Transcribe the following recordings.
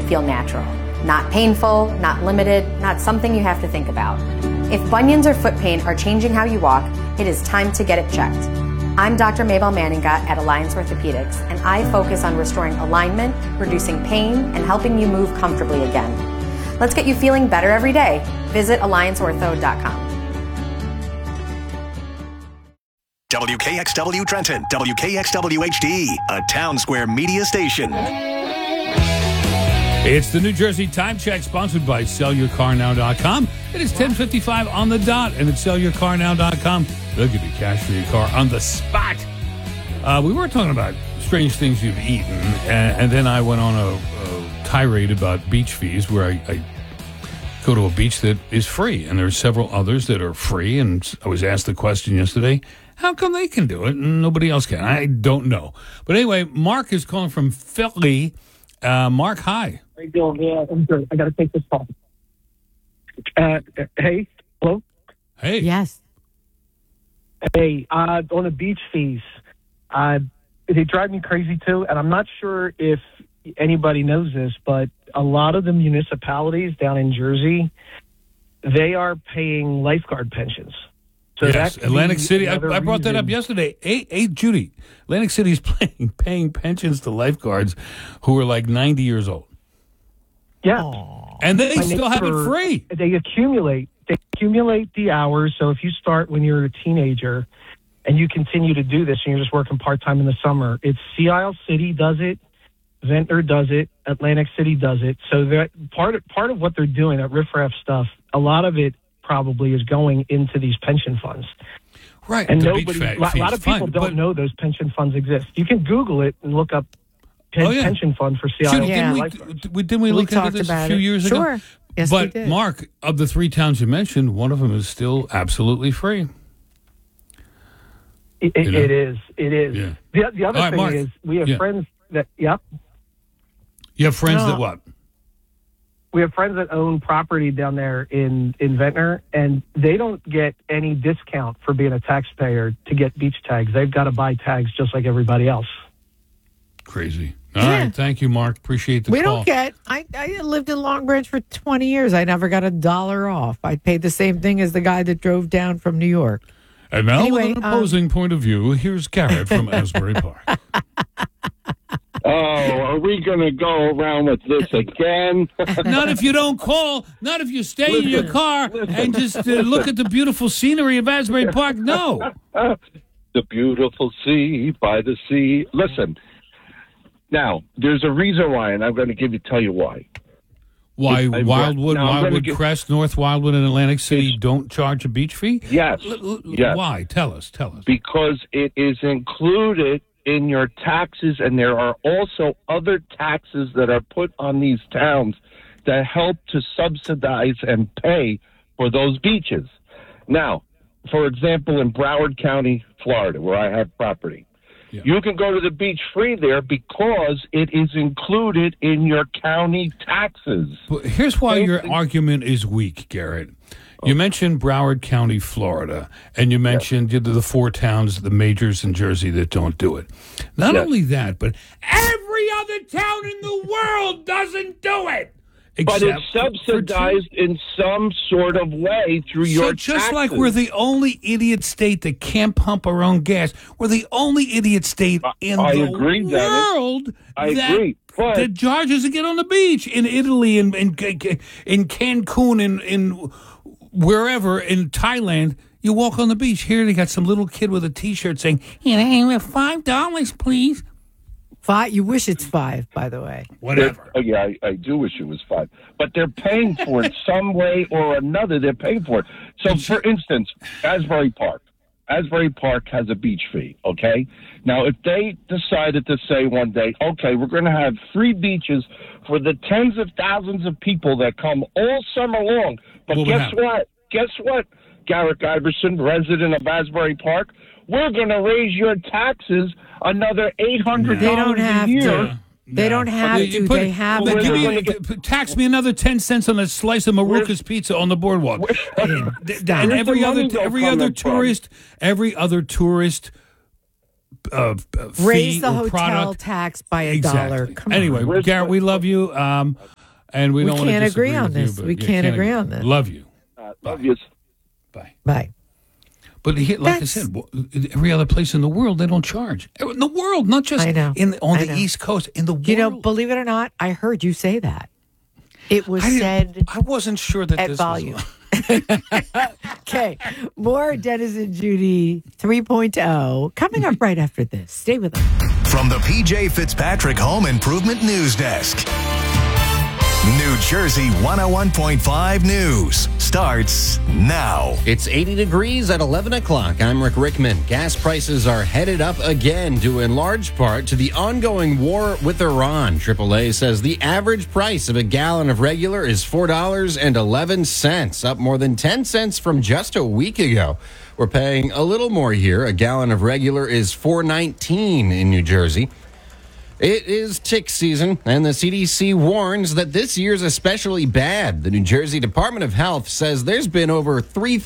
feel natural. Not painful, not limited, not something you have to think about. If bunions or foot pain are changing how you walk, it is time to get it checked. I'm Dr. Mabel Manninga at Alliance Orthopedics, and I focus on restoring alignment, reducing pain, and helping you move comfortably again. Let's get you feeling better every day. Visit allianceortho.com. WKXW Trenton, WKXW HD, a Town Square media station. It's the New Jersey Time Check, sponsored by SellYourCarNow.com. It is 10:55 on the dot, and at SellYourCarNow.com, they'll give you cash for your car on the spot. We were talking about strange things you've eaten, and then I went on a tirade about beach fees, where I go to a beach that is free, and there are several others that are free, and I was asked the question yesterday, how come they can do it and nobody else can? I don't know. But anyway, Mark is calling from Philly. Mark, hi. How you doing? Yeah, I'm good. I got to take this call. Hey, hello? Hey. Yes. Hey, on the beach fees, they drive me crazy too, and I'm not sure if anybody knows this, but a lot of the municipalities down in Jersey, they are paying lifeguard pensions. So yes, Atlantic City. I brought that up yesterday. Judy, Atlantic City is paying pensions to lifeguards who are like 90 years old. Yeah. Aww. And they still have it free. They accumulate the hours. So if you start when you're a teenager and you continue to do this and you're just working part-time in the summer, it's Sea Isle City does it, Ventnor does it, Atlantic City does it. So that part of what they're doing, that riffraff stuff, a lot of it probably is going into these pension funds. Right. And a lot of people don't know those pension funds exist. You can Google it and look up pension fund for Sea Isle. Didn't we look into this a few years ago? Sure. Yes, but we did. Mark, of the three towns you mentioned, one of them is still absolutely free. It is. Yeah. The other thing Mark, is we have friends that, You have friends that what? We have friends that own property down there in Ventnor, and they don't get any discount for being a taxpayer to get beach tags. They've got to buy tags just like everybody else. Crazy. All right. Thank you, Mark. Appreciate the call. We don't get, I lived in Long Branch for 20 years. I never got $1 off. I paid the same thing as the guy that drove down from New York. And now, with an opposing point of view, here's Garrett from Asbury Park. Oh, are we going to go around with this again? Not if you don't call. Not if you stay in your car and just look at the beautiful scenery of Asbury Park. No. The beautiful sea by the sea. Listen, now, there's a reason why, and I'm going to tell you why. Why Wildwood Crest, North Wildwood, and Atlantic City don't charge a beach fee? Yes. Yes. Why? Tell us. Because it is included in your taxes, and there are also other taxes that are put on these towns that help to subsidize and pay for those beaches. Now, for example, in Broward County, Florida, where I have property, you can go to the beach free there because it is included in your county taxes. But here's why your argument is weak, Garrett. You mentioned Broward County, Florida, and you mentioned the four towns, the majors in Jersey that don't do it. Not only that, but every other town in the world doesn't do it. But it's subsidized in some sort of way through your taxes. So just like we're the only idiot state that can't pump our own gas, we're the only idiot state in the world that charges to get on the beach. In Italy, in Cancun, in wherever, in Thailand, you walk on the beach. Here they got some little kid with a T-shirt saying, $5, please. You wish it's $5, by the way. Whatever. I do wish it was $5. But they're paying for it some way or another. They're paying for it. So, for instance, Asbury Park has a beach fee, okay? Now, if they decided to say one day, okay, we're going to have 3 beaches for the tens of thousands of people that come all summer long. But guess what, Garrett Iverson, resident of Asbury Park? We're going to raise your taxes another $800 a year. They don't have to. They have to. Tax me another 10 cents on a slice of Maruca's pizza on the boardwalk. And every other tourist Raise fee the or hotel product. tax by $1. Exactly. Come on. Anyway, Garrett, we love you, and we don't want to can't agree disagree on with you, this. but We you can't agree on this. Love you. Love you. Bye. Bye. But like I That's- said, every other place in the world they don't charge. In the world, not just I know. on I the know. East Coast. In the world, You know, believe it or not, I heard you say that. It was said I wasn't sure that at this volume. was. Okay, more Dennis and Judy 3.0 coming up right after this. Stay with us. From the PJ Fitzpatrick Home Improvement News Desk. New Jersey 101.5 News starts now. It's 80 degrees at 11 o'clock. I'm Rick Rickman. Gas prices are headed up again due in large part to the ongoing war with Iran. AAA says the average price of a gallon of regular is $4.11, up more than 10 cents from just a week ago. We're paying a little more here. A gallon of regular is $4.19 in New Jersey. It is tick season, and the CDC warns that this year's especially bad. The New Jersey Department of Health says there's been over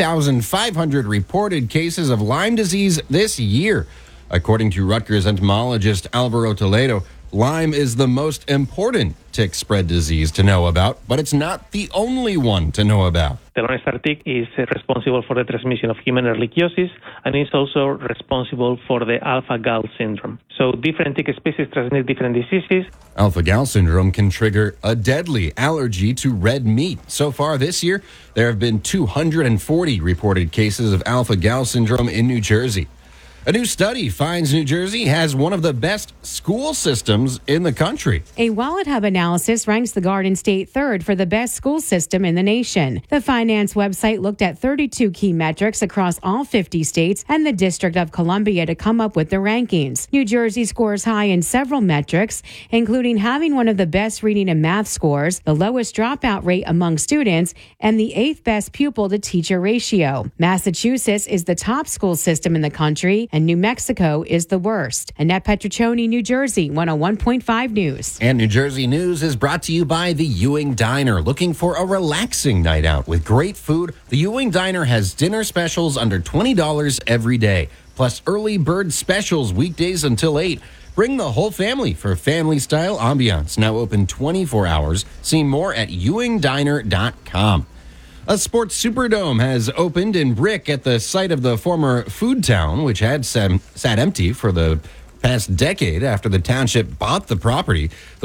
3,500 reported cases of Lyme disease this year. According to Rutgers entomologist Alvaro Toledo, Lyme is the most important tick spread disease to know about, but it's not the only one to know about. The Lone Star tick is responsible for the transmission of human ehrlichiosis and is also responsible for the alpha-gal syndrome. So different tick species transmit different diseases. Alpha-gal syndrome can trigger a deadly allergy to red meat. So far this year, there have been 240 reported cases of alpha-gal syndrome in New Jersey. A new study finds New Jersey has one of the best school systems in the country. A Wallet Hub analysis ranks the Garden State third for the best school system in the nation. The finance website looked at 32 key metrics across all 50 states and the District of Columbia to come up with the rankings. New Jersey scores high in several metrics, including having one of the best reading and math scores, the lowest dropout rate among students, and the 8th best pupil to teacher ratio. Massachusetts is the top school system in the country, and New Mexico is the worst. Annette Petriccioni, New Jersey, 101.5 News. And New Jersey News is brought to you by the Ewing Diner. Looking for a relaxing night out with great food? The Ewing Diner has dinner specials under $20 every day, plus early bird specials weekdays until 8. Bring the whole family for family-style ambiance. Now open 24 hours. See more at ewingdiner.com. A sports Superdome has opened in Brick at the site of the former Food Town, which had sat empty for the past decade after the township bought the property. The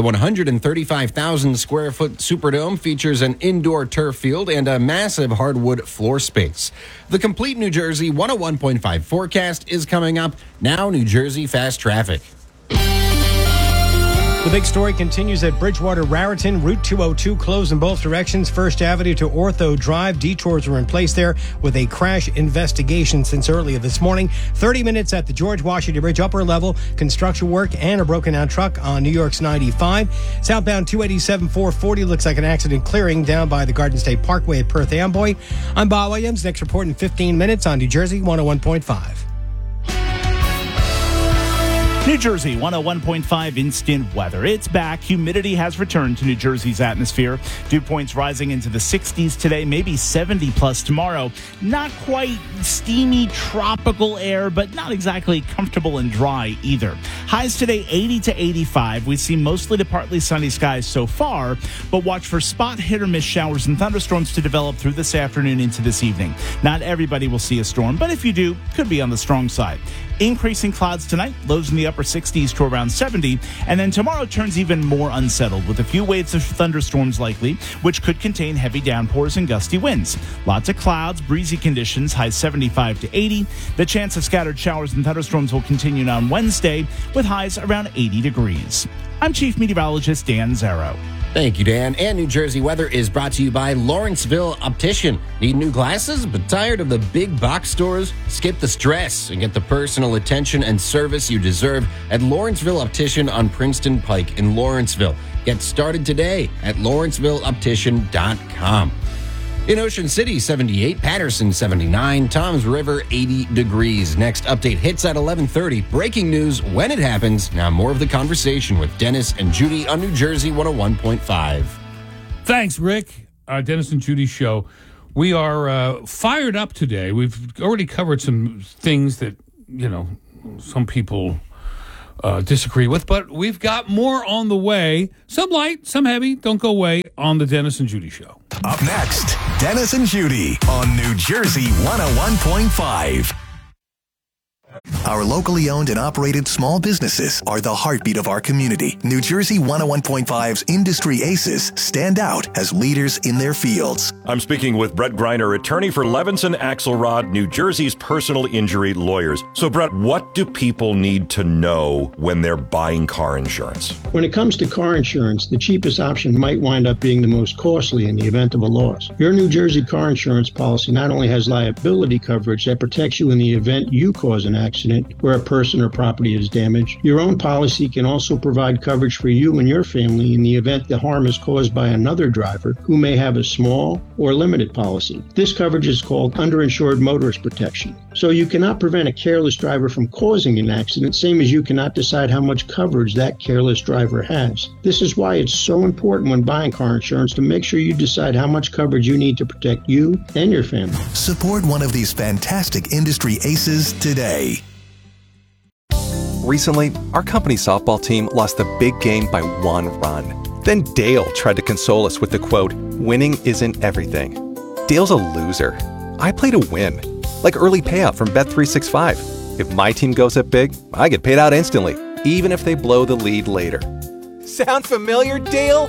135,000 square foot Superdome features an indoor turf field and a massive hardwood floor space. The complete New Jersey 101.5 forecast is coming up. Now, New Jersey Fast Traffic. The big story continues at Bridgewater Raritan. Route 202 closed in both directions. First Avenue to Ortho Drive. Detours were in place there with a crash investigation since earlier this morning. 30 minutes at the George Washington Bridge upper level. Construction work and a broken down truck on New York's 95. Southbound 287 440 looks like an accident clearing down by the Garden State Parkway at Perth Amboy. I'm Bob Williams. Next report in 15 minutes on New Jersey 101.5. New Jersey 101.5 instant weather. It's back. Humidity has returned to New Jersey's atmosphere. Dew points rising into the 60s today, maybe 70 plus tomorrow. Not quite steamy tropical air, but not exactly comfortable and dry either. Highs today 80 to 85. We see mostly to partly sunny skies so far, but watch for spot hit or miss showers and thunderstorms to develop through this afternoon into this evening. Not everybody will see a storm, but if you do, could be on the strong side. Increasing clouds tonight, lows in the upper 60s to around 70, and then tomorrow turns even more unsettled with a few waves of thunderstorms likely, which could contain heavy downpours and gusty winds. Lots of clouds, breezy conditions, highs 75 to 80. The chance of scattered showers and thunderstorms will continue on Wednesday with highs around 80 degrees. I'm Chief Meteorologist Dan Zarrow. Thank you, Dan. And New Jersey weather is brought to you by Lawrenceville Optician. Need new glasses but tired of the big box stores? Skip the stress and get the personal attention and service you deserve at Lawrenceville Optician on Princeton Pike in Lawrenceville. Get started today at lawrencevilleptician.com. In Ocean City, 78, Patterson, 79, Toms River, 80 degrees. Next update hits at 11:30. Breaking news when it happens. Now more of the conversation with Dennis and Judy on New Jersey 101.5. Thanks, Rick. Dennis and Judy show. We are fired up today. We've already covered some things that, some people disagree with, but we've got more on the way. Some light, some heavy. Don't go away on the Dennis and Judy Show. Up next, Dennis and Judy on New Jersey 101.5. Our locally owned and operated small businesses are the heartbeat of our community. New Jersey 101.5's Industry Aces stand out as leaders in their fields. I'm speaking with Brett Greiner, attorney for Levinson Axelrod, New Jersey's personal injury lawyers. So, Brett, what do people need to know when they're buying car insurance? When it comes to car insurance, the cheapest option might wind up being the most costly in the event of a loss. Your New Jersey car insurance policy not only has liability coverage that protects you in the event you cause an accident where a person or property is damaged, your own policy can also provide coverage for you and your family in the event the harm is caused by another driver who may have a small or limited policy. This coverage is called underinsured motorist protection. So you cannot prevent a careless driver from causing an accident, same as you cannot decide how much coverage that careless driver has. This is why it's so important when buying car insurance to make sure you decide how much coverage you need to protect you and your family. Support one of these fantastic industry aces today. Recently, our company softball team lost the big game by 1 run. Then Dale tried to console us with the quote, "Winning isn't everything." Dale's a loser. I play to win. Like early payout from Bet365. If my team goes up big, I get paid out instantly, even if they blow the lead later. Sound familiar, Dale?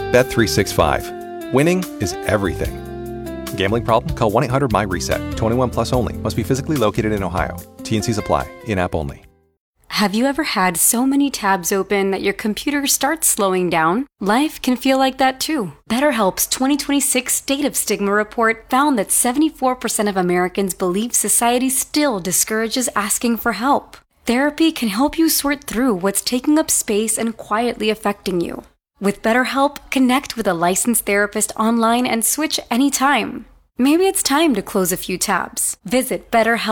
Bet365. Winning is everything. Gambling problem? Call 1-800-MY-RESET. 21 plus only. Must be physically located in Ohio. T&Cs apply. In-app only. Have you ever had so many tabs open that your computer starts slowing down? Life can feel like that too. BetterHelp's 2026 State of Stigma report found that 74% of Americans believe society still discourages asking for help. Therapy can help you sort through what's taking up space and quietly affecting you. With BetterHelp, connect with a licensed therapist online and switch anytime. Maybe it's time to close a few tabs. Visit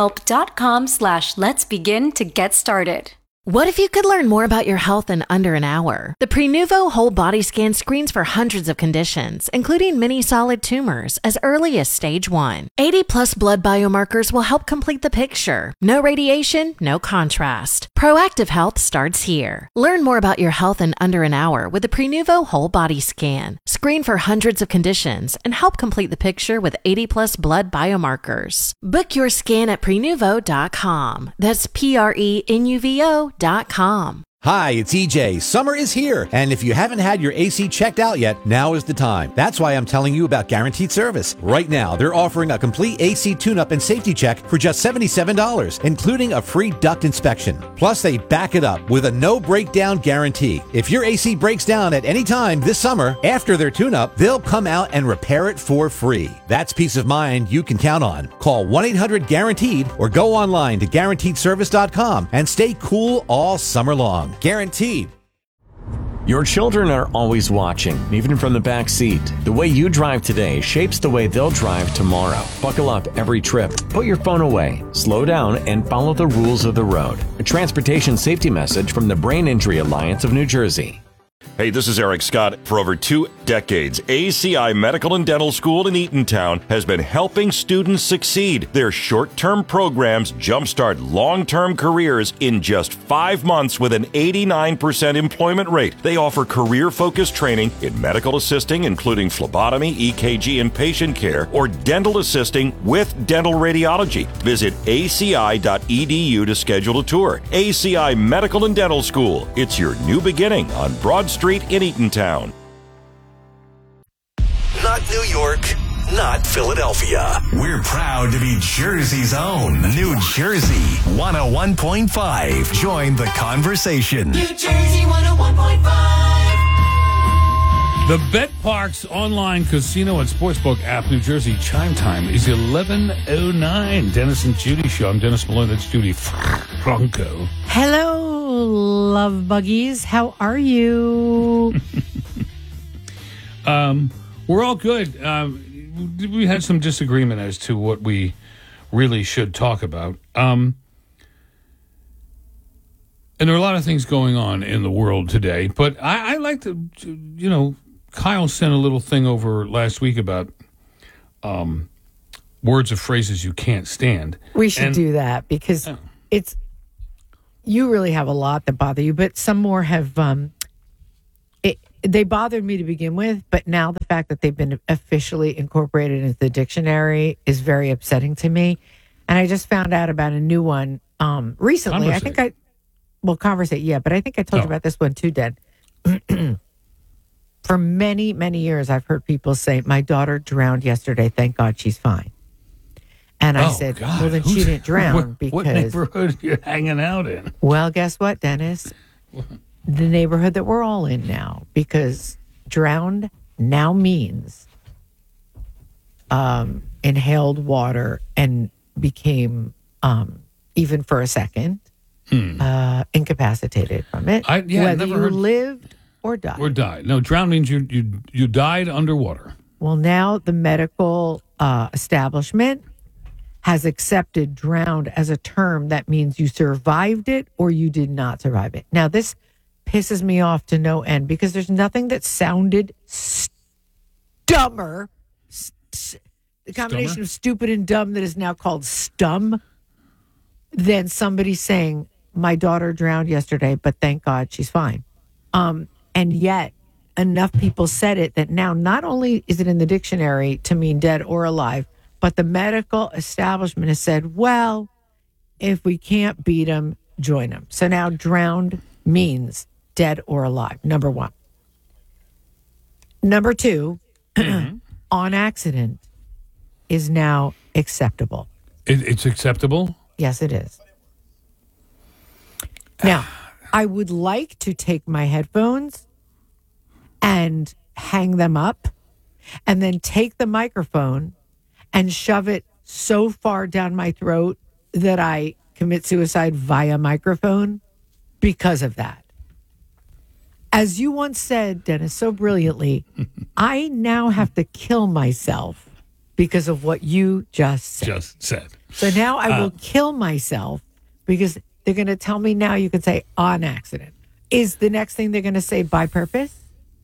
BetterHelp.com/let'sbegin to get started. What if you could learn more about your health in under an hour? The Prenuvo Whole Body Scan screens for hundreds of conditions, including many solid tumors, as early as stage 1. 80-plus blood biomarkers will help complete the picture. No radiation, no contrast. Proactive health starts here. Learn more about your health in under an hour with the Prenuvo Whole Body Scan. Screen for hundreds of conditions and help complete the picture with 80-plus blood biomarkers. Book your scan at Prenuvo.com. That's Prenuvo.com. Hi, it's EJ. Summer is here, and if you haven't had your AC checked out yet, now is the time. That's why I'm telling you about Guaranteed Service. Right now, they're offering a complete AC tune-up and safety check for just $77, including a free duct inspection. Plus, they back it up with a no-breakdown guarantee. If your AC breaks down at any time this summer, after their tune-up, they'll come out and repair it for free. That's peace of mind you can count on. Call 1-800-GUARANTEED or go online to GuaranteedService.com and stay cool all summer long. Guaranteed. Your children are always watching, even from the back seat. The way you drive today shapes the way they'll drive tomorrow. Buckle up every trip. Put your phone away. Slow down and follow the rules of the road. A transportation safety message from the Brain Injury Alliance of New Jersey. Hey, this is Eric Scott. For over 2 decades, ACI Medical and Dental School in Eatontown has been helping students succeed. Their short-term programs jumpstart long-term careers in just 5 months with an 89% employment rate. They offer career-focused training in medical assisting, including phlebotomy, EKG, and patient care, or dental assisting with dental radiology. Visit aci.edu to schedule a tour. ACI Medical and Dental School. It's your new beginning on Broad Street in Eatontown. Not New York, not Philadelphia. We're proud to be Jersey's own New Jersey 101.5. Join the conversation. New Jersey 101.5. The BetParks online casino and sportsbook app, New Jersey chime time is 11:09. Dennis and Judy Show. I'm Dennis Malone. That's Judy Franco. Hello, love buggies. How are you? We're all good. We had some disagreement as to what we really should talk about. And there are a lot of things going on in the world today. But I like to, Kyle sent a little thing over last week about words or phrases you can't stand. We should do that because it's you really have a lot that bother you, but some more have. They bothered me to begin with, but now the fact that they've been officially incorporated into the dictionary is very upsetting to me. And I just found out about a new one recently. Conversate. I think conversate, yeah, but I think I told you about this one too, Den. For many, many years, I've heard people say, "My daughter drowned yesterday. Thank God she's fine." And I said, God. "Well, then she didn't drown because." What neighborhood are you hanging out in? Well, guess what, Dennis? The neighborhood that we're all in now, because drowned now means inhaled water and became, even for a second, incapacitated from it. I've whether never you heard lived or died. or died. No, drown means you died underwater. Well, now the medical establishment has accepted drowned as a term that means you survived it or you did not survive it. Now, this pisses me off to no end because there's nothing that sounded dumber. The combination of stupid and dumb that is now called stum than somebody saying, "My daughter drowned yesterday, but thank God she's fine." And yet, enough people said it that now not only is it in the dictionary to mean dead or alive, but the medical establishment has said, well, if we can't beat them, join them. So now drowned means dead or alive, number one. Number two, on accident is now acceptable. It's acceptable? Yes, it is. Now, I would like to take my headphones and hang them up and then take the microphone and shove it so far down my throat that I commit suicide via microphone because of that. As you once said, Dennis, so brilliantly, I now have to kill myself because of what you just said. So now I will kill myself because they're going to tell me now you can say on accident. Is the next thing they're going to say by purpose?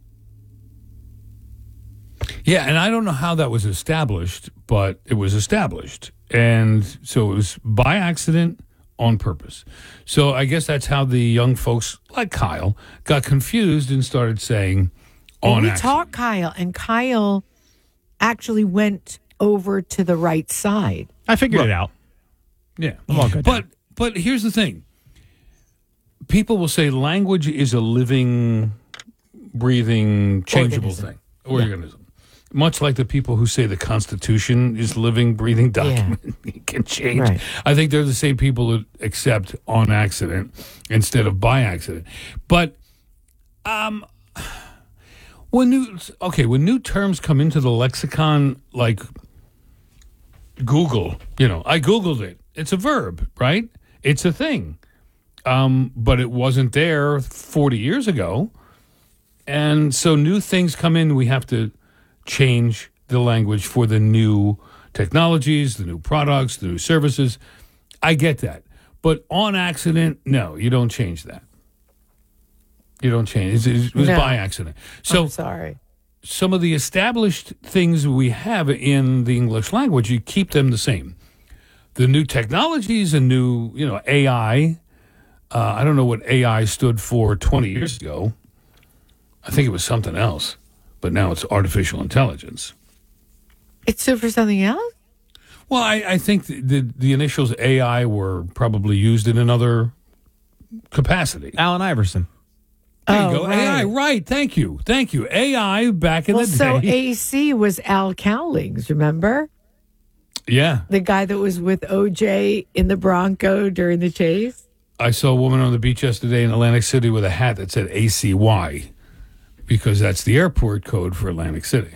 Yeah, and I don't know how that was established, but it was established. And so it was by accident, on purpose. So I guess that's how the young folks like Kyle got confused and started saying on We accident. taught Kyle, and Kyle actually went over to the right side. I figured it out. Yeah. I'm all good. But here's the thing. People will say language is a living, breathing, changeable thing. Organism. Much like the people who say the Constitution is a living, breathing document. It can change. Right. I think they're the same people who accept on accident instead of by accident. But when new terms come into the lexicon, like Google, I Googled it. It's a verb, right? It's a thing. But it wasn't there 40 years ago. And so new things come in, we have to change the language for the new technologies, the new products, the new services. I get that. But on accident, no, you don't change that. You don't change. It was by accident. So I'm sorry. Some of the established things we have in the English language, you keep them the same. The new technologies and new, AI, I don't know what AI stood for 20 years ago. I think it was something else, but now it's artificial intelligence. It stood for something else? Well, I think the initials AI were probably used in another capacity. Allen Iverson. There you go. right. AI, right. Thank you. AI back in the day. So AC was Al Cowlings, remember? Yeah. The guy that was with OJ in the Bronco during the chase? I saw a woman on the beach yesterday in Atlantic City with a hat that said ACY because that's the airport code for Atlantic City.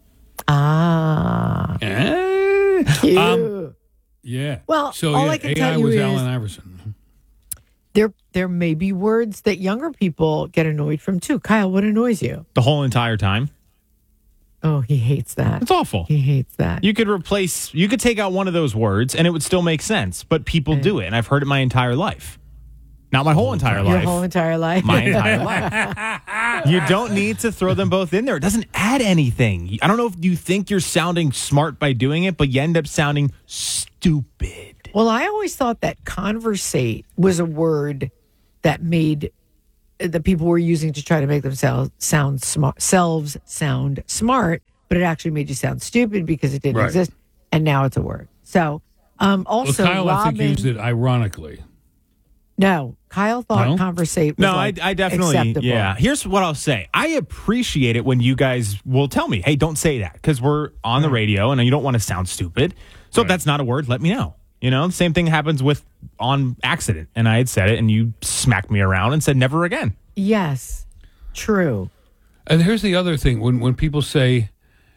Ah. Cute. Yeah. Well, so all yeah, I can AI tell you was is Allen Iverson. there may be words that younger people get annoyed from too. Kyle, what annoys you? The whole entire time. Oh, he hates that. It's awful. He hates that. You could take out one of those words and it would still make sense, but people do it, and I've heard it my entire life. Not my whole entire life. Your whole entire life? My entire life. You don't need to throw them both in there. It doesn't add anything. I don't know if you think you're sounding smart by doing it, but you end up sounding stupid. Well, I always thought that conversate was a word that made the people were using to try to make themselves sound smart, but it actually made you sound stupid because it didn't exist, and now it's a word. So, also, Kyle, Robin, I think, used it ironically. No, Kyle thought conversate was No, I definitely, acceptable. yeah. Here's what I'll say. I appreciate it when you guys will tell me, hey, don't say that, because we're on the radio and you don't want to sound stupid. So if that's not a word, let me know. You know, the same thing happens with on accident. And I had said it and you smacked me around and said never again. Yes, true. And here's the other thing. When people say,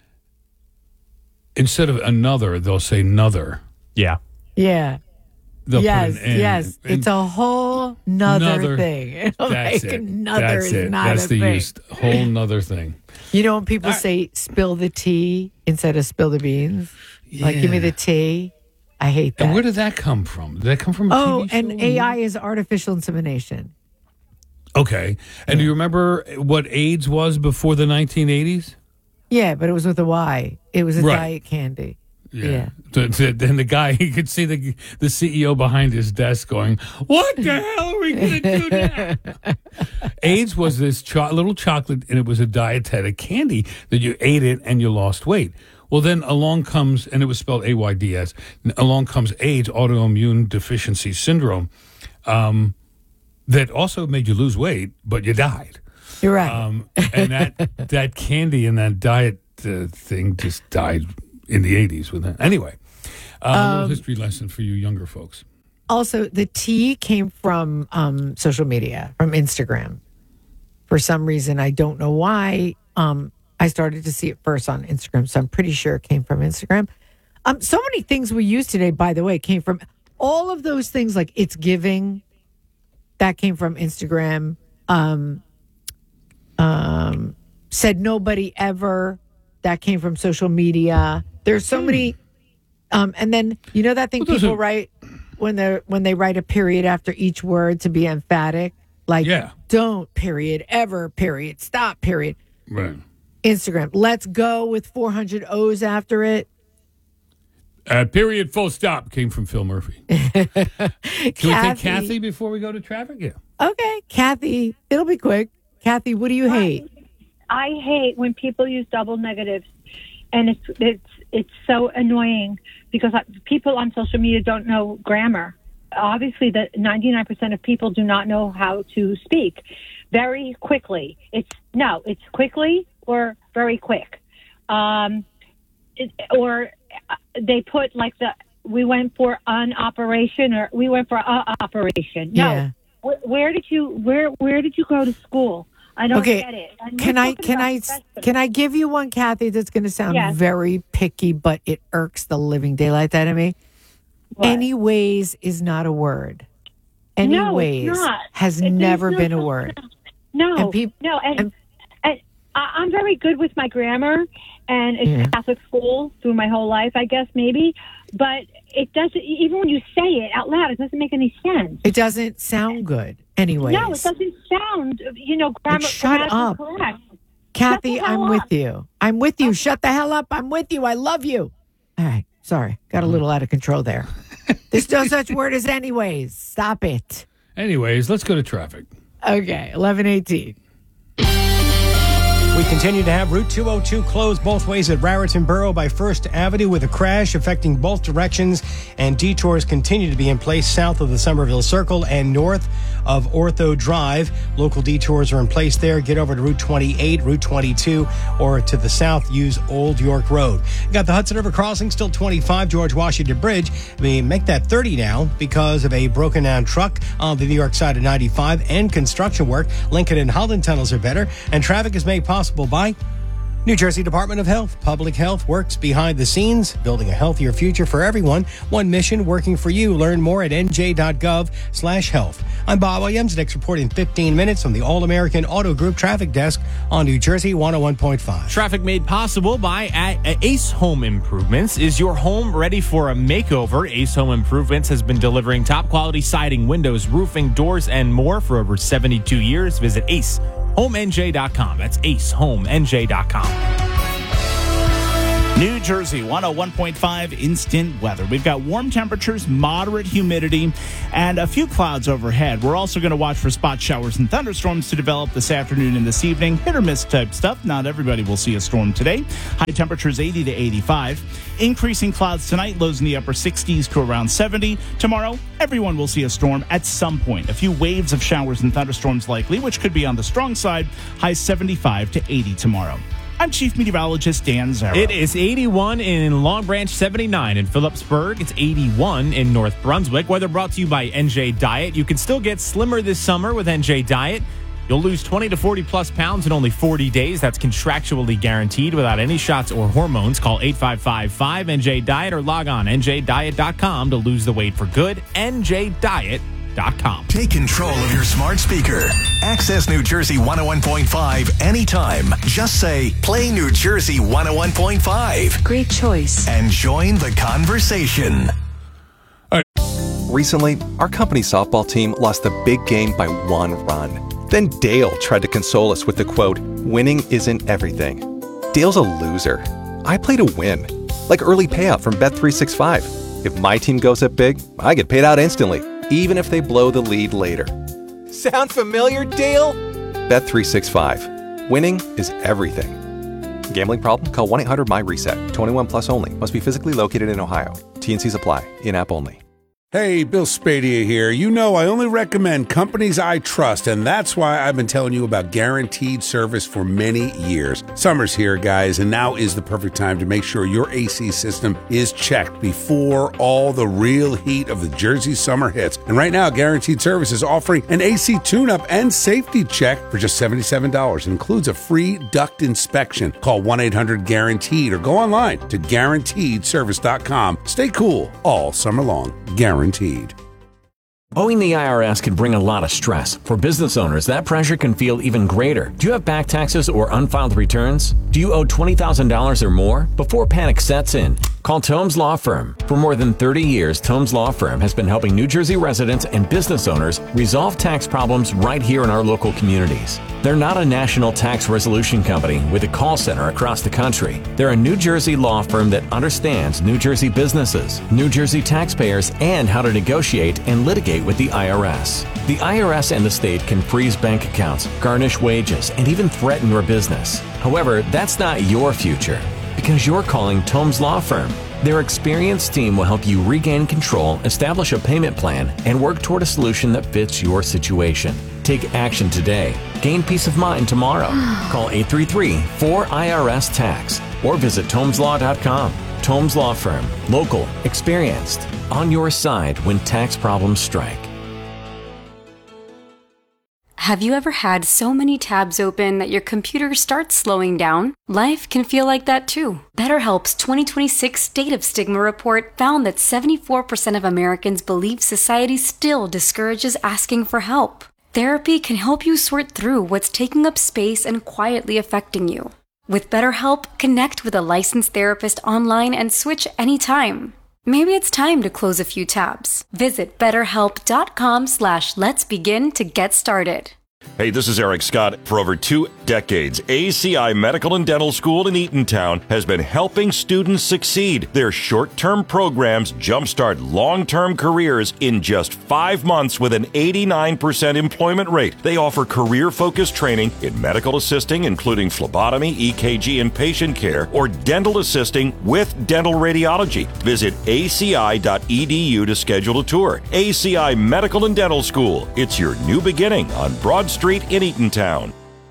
instead of another, they'll say nother. Yeah. Yeah. They'll yes, put an N. yes. And It's a whole nother thing. That's Like, it. Another That's is it. not That's a the thing. use. Whole nother thing. You know when people say spill the tea instead of spill the beans? Like, give me the tea. I hate that. And where did that come from? Did that come from a TV show? and AI is artificial insemination. Okay. And do you remember what AIDS was before the 1980s? Yeah, but it was with a Y. It was a Right. diet candy. Yeah. Then the guy, he could see the CEO behind his desk going, what the hell are we going to do now? AIDS was this little chocolate, and it was a dietetic candy that you ate it and you lost weight. Well, then along comes, and it was spelled AIDS, along comes AIDS, autoimmune deficiency syndrome, that also made you lose weight, but you died. You're right. And that candy and that diet thing just died in the 80s with that. Anyway, a little history lesson for you younger folks. Also, the tea came from social media, from Instagram. For some reason, I don't know why. I started to see it first on Instagram, so I'm pretty sure it came from Instagram. So many things we use today, by the way, came from all of those things, like It's Giving. That came from Instagram. Said Nobody Ever. That came from social media. There's so many. And then, you know that thing people write when they write a period after each word to be emphatic? Like, don't, period, ever, period, stop, period. Right. Instagram, let's go with 400 O's after it. Period, full stop came from Phil Murphy. Can we take Kathy before we go to traffic? Yeah. Okay, Kathy, it'll be quick. Kathy, what do you hate? I hate when people use double negatives, and it's so annoying because people on social media don't know grammar. Obviously, the 99% of people do not know how to speak very quickly. It's quickly or very quick, or they put like we went for an operation or we went for a operation. No, Yeah. where did you go to school? I don't Okay, get it. And Can we're I talking about can I give you one, Kathy, that's going to sound Yes. very picky, but it irks the living daylight out of me? Anyways is not a word. Anyways No, it's not. has There's never no been a such- word. No, And and I'm very good with my grammar, and it's Catholic school through my whole life, I guess, maybe. But it doesn't, even when you say it out loud, it doesn't make any sense. It doesn't sound good. Anyways. No, it doesn't sound, shut up. correct. Kathy, Shut the hell I'm up. with you. I'm with you. Shut the hell up. I'm with you. I love you. All right. Sorry. Got a little out of control there. There's no such word as anyways. Stop it. Anyways, let's go to traffic. Okay. 11:18. We continue to have Route 202 closed both ways at Raritan Borough by First Avenue with a crash affecting both directions, and detours continue to be in place south of the Somerville Circle and north of Ortho Drive. Local detours are in place there. Get over to Route 28, Route 22, or to the south, use Old York Road. You got the Hudson River crossing, still 25, George Washington Bridge. We make that 30 now because of a broken down truck on the New York side of 95 and construction work. Lincoln and Holland tunnels are better, and traffic is made possible by New Jersey Department of Health. Public health works behind the scenes, building a healthier future for everyone. One mission working for you. Learn more at nj.gov/health. I'm Bob Williams. Next report in 15 minutes from the All-American Auto Group Traffic Desk on New Jersey 101.5. Traffic made possible by Ace Home Improvements. Is your home ready for a makeover? Ace Home Improvements has been delivering top quality siding, windows, roofing, doors, and more for over 72 years. Visit AceHomeNJ.com. That's AceHomeNJ.com. New Jersey, 101.5 instant weather. We've got warm temperatures, moderate humidity, and a few clouds overhead. We're also going to watch for spot showers and thunderstorms to develop this afternoon and this evening. Hit or miss type stuff. Not everybody will see a storm today. High temperatures 80 to 85. Increasing clouds tonight, lows in the upper 60s to around 70. Tomorrow, everyone will see a storm at some point. A few waves of showers and thunderstorms likely, which could be on the strong side. High 75 to 80 tomorrow. I'm Chief Meteorologist Dan Zarrow. It is 81 in Long Branch, 79 in Phillipsburg. It's 81 in North Brunswick. Weather brought to you by NJ Diet. You can still get slimmer this summer with NJ Diet. You'll lose 20 to 40 plus pounds in only 40 days. That's contractually guaranteed without any shots or hormones. Call 855-5NJ-DIET or log on njdiet.com to lose the weight for good. NJDiet.com. Take control of your smart speaker. Access New Jersey 101.5 anytime. Just say, play New Jersey 101.5. Great choice. And join the conversation. Recently, our company softball team lost the big game by 1 run. Then Dale tried to console us with the quote, winning isn't everything. Dale's a loser. I play to win. Like early payout from Bet365. If my team goes up big, I get paid out instantly, even if they blow the lead later. Sound familiar, Dale? Bet365. Winning is everything. Gambling problem? Call 1-800-MY-RESET. 21 plus only. Must be physically located in Ohio. T&Cs apply. In-app only. Hey, Bill Spadia here. You know I only recommend companies I trust, and that's why I've been telling you about Guaranteed Service for many years. Summer's here, guys, and now is the perfect time to make sure your AC system is checked before all the real heat of the Jersey summer hits. And right now, Guaranteed Service is offering an AC tune-up and safety check for just $77. It includes a free duct inspection. Call 1-800-GUARANTEED or go online to guaranteedservice.com. Stay cool all summer long. Guaranteed. Owing the IRS can bring a lot of stress. For business owners, that pressure can feel even greater. Do you have back taxes or unfiled returns? Do you owe $20,000 or more? Before panic sets in, call Tomes Law Firm. For more than 30 years, Tomes Law Firm has been helping New Jersey residents and business owners resolve tax problems right here in our local communities. They're not a national tax resolution company with a call center across the country. They're a New Jersey law firm that understands New Jersey businesses, New Jersey taxpayers, and how to negotiate and litigate with the IRS. The IRS and the state can freeze bank accounts, garnish wages, and even threaten your business. However, that's not your future because you're calling Tomes Law Firm. Their experienced team will help you regain control, establish a payment plan, and work toward a solution that fits your situation. Take action today. Gain peace of mind tomorrow. Call 833-4IRS-TAX or visit TomesLaw.com. Tomes Law Firm. Local. Experienced. On your side when tax problems strike. Have you ever had so many tabs open that your computer starts slowing down? Life can feel like that too. BetterHelp's 2026 State of Stigma report found that 74% of Americans believe society still discourages asking for help. Therapy can help you sort through what's taking up space and quietly affecting you. With BetterHelp, connect with a licensed therapist online and switch anytime. Maybe it's time to close a few tabs. Visit BetterHelp.com/let'sbegin to get started. Hey, this is Eric Scott. For over 2 decades, ACI Medical and Dental School in Eatontown has been helping students succeed. Their short-term programs jumpstart long-term careers in just 5 months with an 89% employment rate. They offer career-focused training in medical assisting, including phlebotomy, EKG, and patient care, or dental assisting with dental radiology. Visit aci.edu to schedule a tour. ACI Medical and Dental School. It's your new beginning on Broad Street in Eatontown.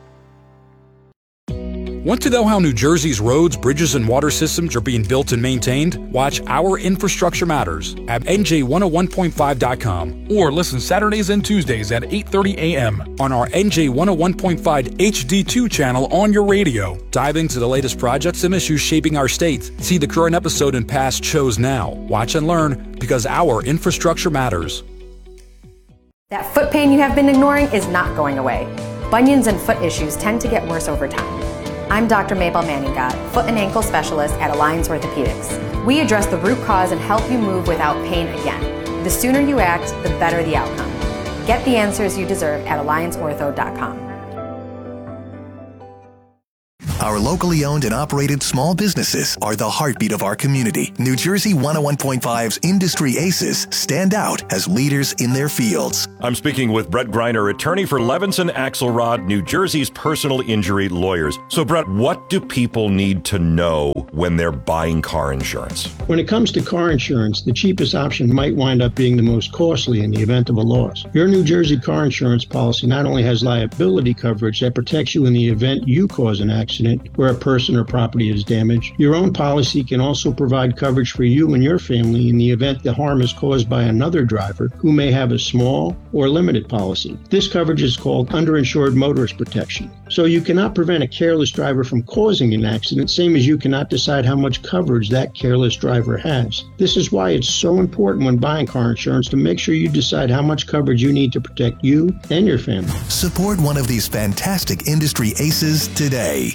Want to know how New Jersey's roads, bridges, and water systems are being built and maintained? Watch Our Infrastructure Matters at NJ101.5.com or listen Saturdays and Tuesdays at 8:30 a.m. on our NJ101.5 HD2 channel on your radio. Dive into the latest projects and issues shaping our state. See the current episode and past shows now. Watch and learn because our infrastructure matters. That foot pain you have been ignoring is not going away. Bunions and foot issues tend to get worse over time. I'm Dr. Mabel Manninga, foot and ankle specialist at Alliance Orthopedics. We address the root cause and help you move without pain again. The sooner you act, the better the outcome. Get the answers you deserve at AllianceOrtho.com. Our locally owned and operated small businesses are the heartbeat of our community. New Jersey 101.5's Industry Aces stand out as leaders in their fields. I'm speaking with Brett Greiner, attorney for Levinson Axelrod, New Jersey's personal injury lawyers. So, Brett, what do people need to know when they're buying car insurance? When it comes to car insurance, the cheapest option might wind up being the most costly in the event of a loss. Your New Jersey car insurance policy not only has liability coverage that protects you in the event you cause an accident where a person or property is damaged, your own policy can also provide coverage for you and your family in the event the harm is caused by another driver who may have a small or limited policy. This coverage is called underinsured motorist protection. So you cannot prevent a careless driver from causing an accident, same as you cannot decide how much coverage that careless driver has. This is why it's so important when buying car insurance to make sure you decide how much coverage you need to protect you and your family. Support one of these fantastic industry aces today.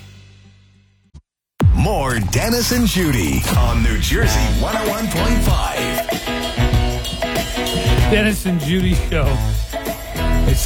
More Dennis and Judy on New Jersey 101.5. Dennis and Judy show. It's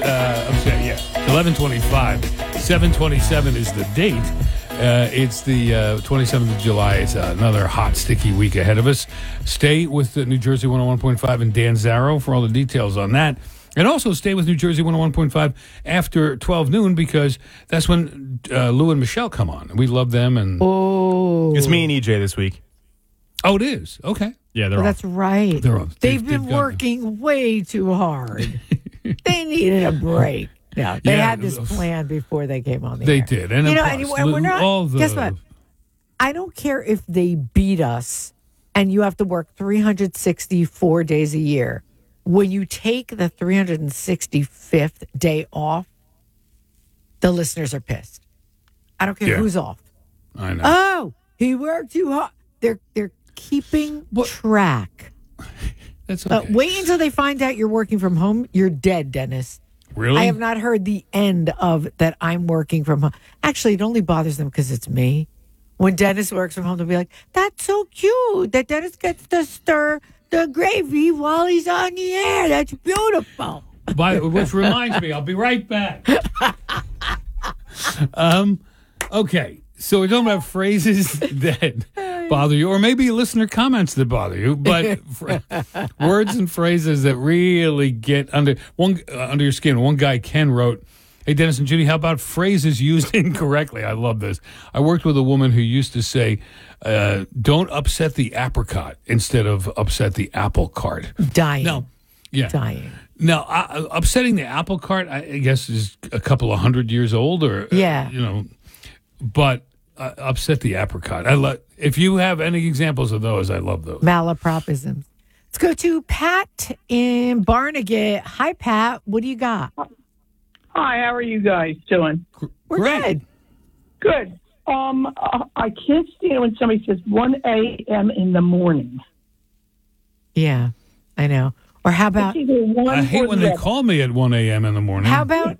11:25. 7:27 is the date. It's the 27th of July. It's another hot, sticky week ahead of us. Stay with New Jersey 101.5 and Dan Zarrow for all the details on that. And also stay with New Jersey 101.5 after 12 noon because that's when Lou and Michelle come on. We love them. And It's me and EJ this week. Oh, it is? Okay. Yeah, they're Oh, off. that's right. They're off. They've been working way too hard. They needed a break. No, they had this plan before they came on the air. They did. And you know, plus, and we're not. all the- Guess what? I don't care if they beat us and you have to work 364 days a year. When you take the 365th day off, the listeners are pissed. I don't care who's off. I know. Oh, he worked too hard. They're keeping track. That's okay. Wait until they find out you're working from home. You're dead, Dennis. Really? I have not heard the end of that I'm working from home. Actually, it only bothers them because it's me. When Dennis works from home, they'll be like, that's so cute that Dennis gets to stir the gravy while he's on the air. That's beautiful. Which reminds me, I'll be right back. Okay, so we're talking about phrases that bother you, or maybe listener comments that bother you, but words and phrases that really get under your skin. One guy, Ken, wrote, "Hey, Dennis and Judy, how about phrases used incorrectly?" I love this. I worked with a woman who used to say, don't upset the apricot instead of upset the apple cart. Dying. No. Yeah. Dying. Now, upsetting the apple cart, I guess, is a couple of 100 years old, or but upset the apricot. If you have any examples of those, I love those. Malapropisms. Let's go to Pat in Barnegat. Hi, Pat. What do you got? Hi, how are you guys doing? We're good. Good. I can't stand when somebody says 1 a.m. in the morning. Yeah, I know. Or how about... I hate when they call me at 1 a.m. in the morning. How about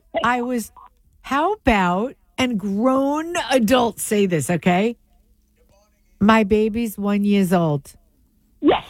and grown adults say this, okay? My baby's 1 year old. Yes.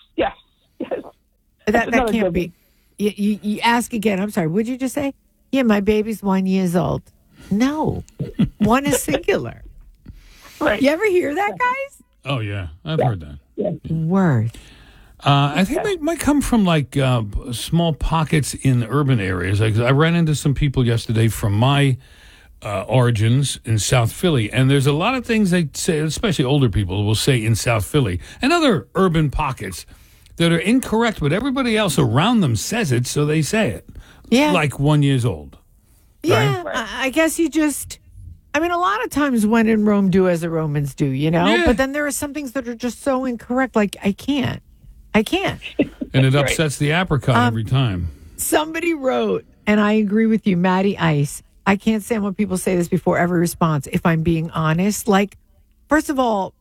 That can't be. You ask again. I'm sorry. What'd you just say? Yeah, my baby's 1 year old. No. One is singular. Right. You ever hear that, guys? Oh, yeah. I've heard that. Yeah. Word. I think they might come from like small pockets in urban areas. Like, I ran into some people yesterday from my origins in South Philly, and there's a lot of things they say, especially older people will say in South Philly and other urban pockets that are incorrect, but everybody else around them says it, so they say it. Yeah. Like 1 year old. Yeah, right? I guess you just... I mean, a lot of times when in Rome, do as the Romans do, you know? Yeah. But then there are some things that are just so incorrect, like, I can't. And it upsets the apricot every time. Somebody wrote, and I agree with you, Maddie Ice, I can't stand when people say this before every response, if I'm being honest. Like, first of all,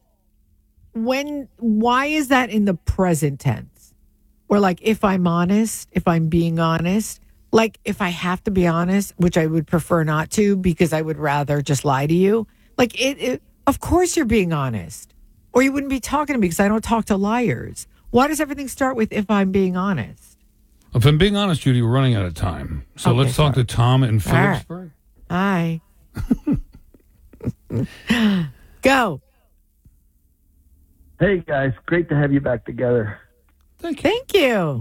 why is that in the present tense? Or like, if I'm honest, if I'm being honest, like if I have to be honest, which I would prefer not to because I would rather just lie to you. Like, of course you're being honest. Or you wouldn't be talking to me because I don't talk to liars. Why does everything start with if I'm being honest? If I'm being honest, Judy, we're running out of time. So let's talk to Tom in Phillipsburg. Hi. Go. Hey, guys. Great to have you back together. Thank you.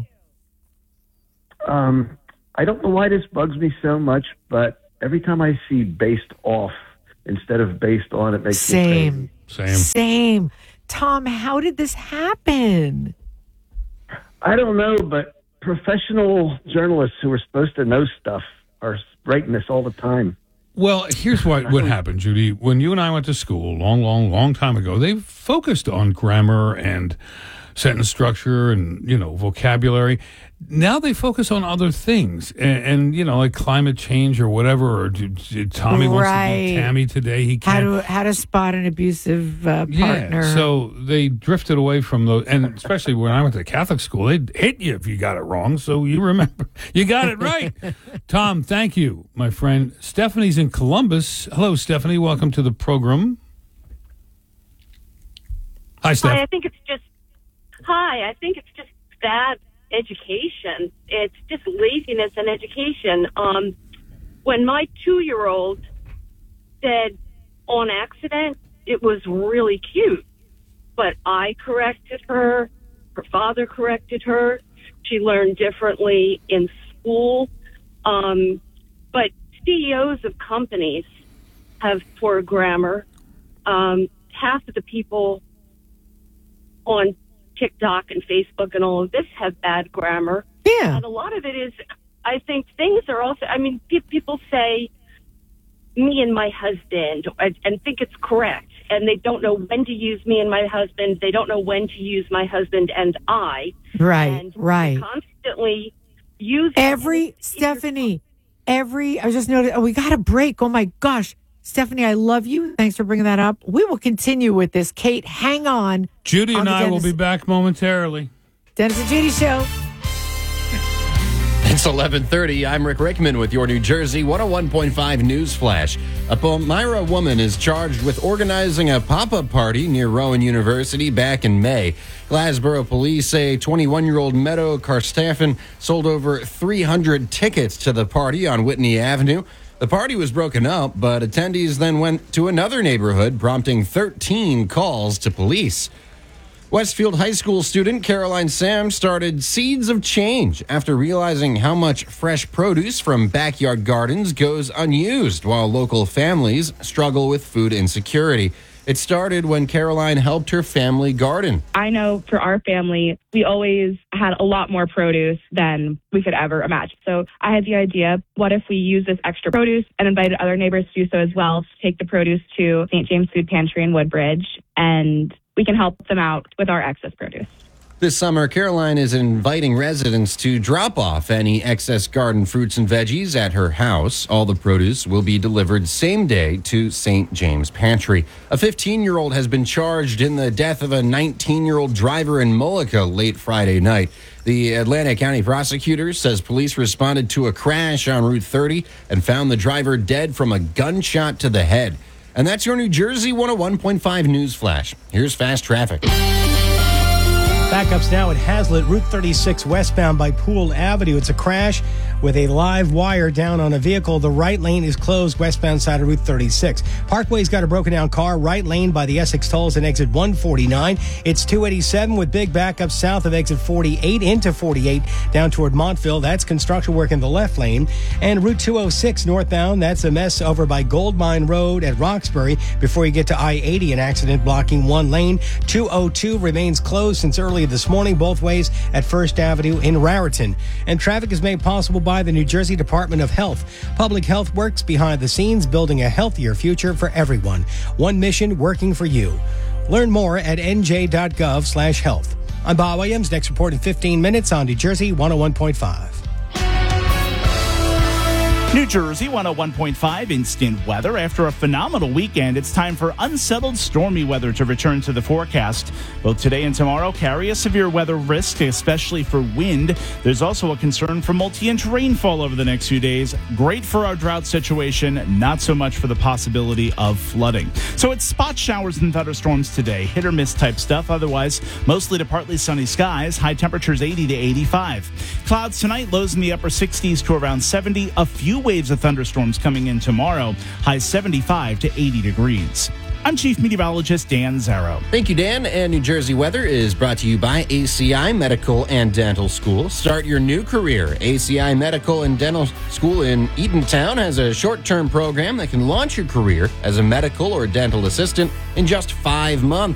I don't know why this bugs me so much, but every time I see based off instead of based on, it makes me crazy. Same. Tom, how did this happen? I don't know, but professional journalists who are supposed to know stuff are writing this all the time. Well, here's what happened, Judy. When you and I went to school long time ago, they focused on grammar and sentence structure and, vocabulary. Now they focus on other things and like climate change or whatever. Or Tommy wants to be Tammy today. He can't. How to spot an abusive partner. Yeah, so they drifted away from those. And especially when I went to Catholic school, they'd hit you if you got it wrong. So you remember. You got it right. Tom, thank you, my friend. Stephanie's in Columbus. Hello, Stephanie. Welcome to the program. Hi, Steph. I think it's just bad education. It's just laziness in education. When my 2-year-old said on accident, it was really cute. But I corrected her. Her father corrected her. She learned differently in school. But CEOs of companies have poor grammar. Half of the people on TikTok and Facebook and all of this have bad grammar. Yeah. And a lot of it is, I think things are also, people say me and my husband and think it's correct. And they don't know when to use me and my husband. They don't know when to use my husband and I. Right, and right. Constantly use Stephanie, I was just noticing, we got a break. Oh my gosh. Stephanie, I love you. Thanks for bringing that up. We will continue with this. Kate, hang on. Judy and I will be back momentarily. Dennis and Judy Show. It's 11:30. I'm Rick Rickman with your New Jersey 101.5 News Flash. A Palmyra woman is charged with organizing a pop-up party near Rowan University back in May. Glassboro police say 21-year-old Meadow Karstaffen sold over 300 tickets to the party on Whitney Avenue. The party was broken up, but attendees then went to another neighborhood, prompting 13 calls to police. Westfield High School student Caroline Sam started Seeds of Change after realizing how much fresh produce from backyard gardens goes unused while local families struggle with food insecurity. It started when Caroline helped her family garden. I know for our family, we always had a lot more produce than we could ever imagine. So I had the idea, what if we use this extra produce and invited other neighbors to do so as well, to take the produce to St. James Food Pantry in Woodbridge, and we can help them out with our excess produce. This summer, Caroline is inviting residents to drop off any excess garden fruits and veggies at her house. All the produce will be delivered same day to St. James Pantry. A 15-year-old has been charged in the death of a 19-year-old driver in Mullica late Friday night. The Atlantic County prosecutor says police responded to a crash on Route 30 and found the driver dead from a gunshot to the head. And that's your New Jersey 101.5 News Flash. Here's fast traffic. Backups now at Hazlitt, Route 36 westbound by Poole Avenue. It's a crash with a live wire down on a vehicle. The right lane is closed westbound side of Route 36. Parkway's got a broken down car, right lane by the Essex Tolls and exit 149. It's 287 with big backups south of exit 48 into 48 down toward Montville. That's construction work in the left lane. And Route 206 northbound, that's a mess over by Goldmine Road at Roxbury before you get to I-80, an accident blocking one lane. 202 remains closed since early this morning, both ways at First Avenue in Raritan. And traffic is made possible by the New Jersey Department of Health. Public health works behind the scenes, building a healthier future for everyone. One mission working for you. Learn more at nj.gov/health. I'm Bob Williams. Next report in 15 minutes on New Jersey 101.5. New Jersey 101.5 instant weather. After a phenomenal weekend, it's time for unsettled stormy weather to return to the forecast. Both today and tomorrow carry a severe weather risk, especially for wind. There's also a concern for multi-inch rainfall over the next few days. Great for our drought situation, not so much for the possibility of flooding. So it's spot showers and thunderstorms today. Hit or miss type stuff. Otherwise, mostly to partly sunny skies. High temperatures 80 to 85. Clouds tonight, lows in the upper 60s to around 70. A few 2 waves of thunderstorms coming in tomorrow. Highs 75 to 80 degrees. I'm Chief Meteorologist Dan Zarrow. Thank you, Dan. And New Jersey weather is brought to you by ACI Medical and Dental School. Start your new career. ACI Medical and Dental School in Eatontown has a short-term program that can launch your career as a medical or dental assistant in just 5 months.